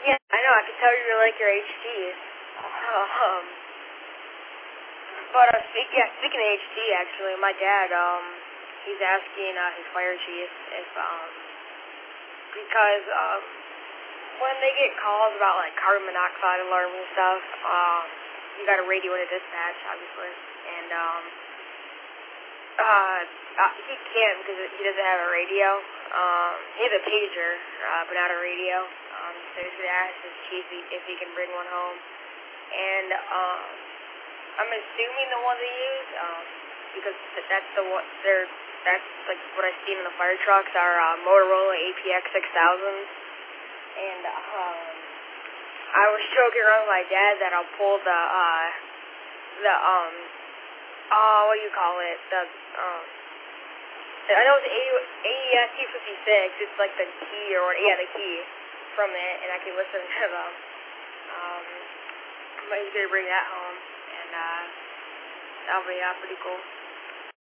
Yeah, I know. I can tell you like your HT. Um, speaking of HT, actually, my dad, he's asking his fire chief if, because when they get calls about like carbon monoxide alarms and stuff, you got to radio into dispatch, obviously, and he can't because he doesn't have a radio. He has a pager, but not a radio. So he's gonna ask his chief if he can bring one home, and I'm assuming the one they use, because that's the one that's like what I've seen in the fire trucks are Motorola APX 6000s, and I was joking around with my dad that I'll pull the what do you call it, I know it's AES T56, it's like the key the key from it, and I can listen to them. But he's gonna bring that home, and that'll be pretty cool.